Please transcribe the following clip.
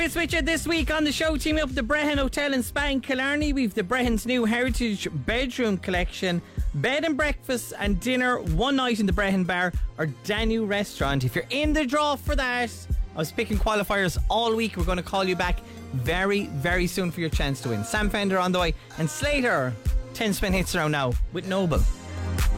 Bits with you this week on the show. Teaming up with the Brehon Hotel in Span, Killarney. We've the Brehon's new Heritage Bedroom Collection. Bed and breakfast and dinner one night in the Brehon Bar or Danu Restaurant. If you're in the draw for that, I was picking qualifiers all week. We're going to call you back very, very soon for your chance to win. Sam Fender on the way and Slater. 10 spin hits around now with Noble.